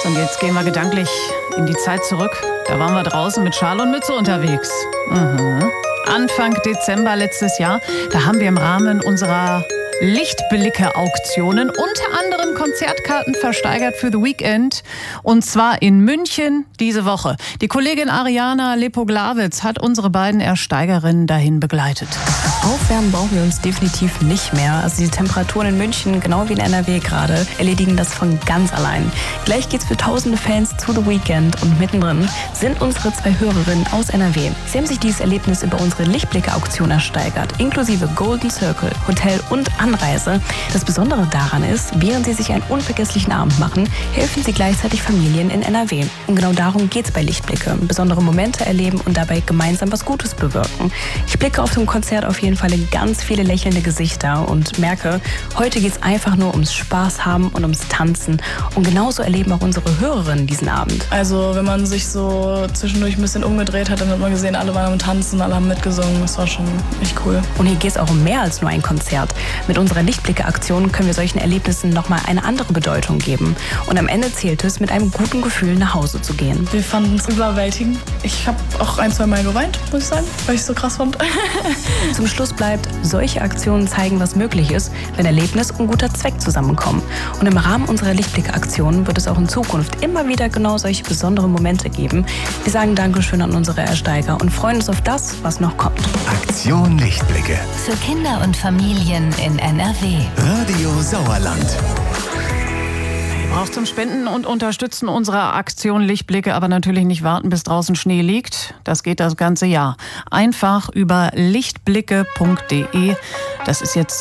Und jetzt gehen wir gedanklich in die Zeit zurück. Da waren wir draußen mit Schal und Mütze unterwegs. Anfang Dezember letztes Jahr, da haben wir im Rahmen unserer Lichtblicke-Auktionen unter anderem Konzertkarten versteigert für The Weekend. Und zwar in München diese Woche. Die Kollegin Ariana Lepoglawitz hat unsere beiden Ersteigerinnen dahin begleitet. Aufwärmen brauchen wir uns definitiv nicht mehr. Also die Temperaturen in München, genau wie in NRW gerade, erledigen das von ganz allein. Gleich geht's für tausende Fans zu The Weekend und mittendrin sind unsere zwei Hörerinnen aus NRW. Sie haben sich dieses Erlebnis über unsere Lichtblicke-Auktion ersteigert, inklusive Golden Circle, Hotel und Anreise. Das Besondere daran ist, während sie sich einen unvergesslichen Abend machen, helfen sie gleichzeitig Familien in NRW. Und genau darum geht's bei Lichtblicke. Besondere Momente erleben und dabei gemeinsam was Gutes bewirken. Ich blicke auf dem Konzert auf jeden Fall in ganz viele lächelnde Gesichter und merke, heute geht's einfach nur ums Spaß haben und ums Tanzen. Und genauso erleben auch unsere Hörerinnen diesen Abend. Also wenn man sich so zwischendurch ein bisschen umgedreht hat, dann hat man gesehen, alle waren am Tanzen, alle haben mitgesungen. Das war schon echt cool. Und hier geht es auch um mehr als nur ein Konzert. Mit unserer Lichtblicke-Aktion können wir solchen Erlebnissen nochmal eine andere Bedeutung geben. Und am Ende zählt es, mit einem guten Gefühl nach Hause zu gehen. Wir fanden es überwältigend. Ich habe auch 1-2 Mal geweint, muss ich sagen, weil ich es so krass fand. Zum Schluss bleibt, solche Aktionen zeigen, was möglich ist, wenn Erlebnis und guter Zweck zusammenkommen. Und im Rahmen unserer Lichtblicke-Aktion wird es auch in Zukunft immer wieder genau solche besonderen Momente geben. Wir sagen Dankeschön an unsere Ersteiger und freuen uns auf das, was noch kommt. Aktion Lichtblicke. Für Kinder und Familien in NRW. Radio Sauerland. Auch zum Spenden und Unterstützen unserer Aktion Lichtblicke, aber natürlich nicht warten, bis draußen Schnee liegt. Das geht das ganze Jahr. Einfach über lichtblicke.de. Das ist jetzt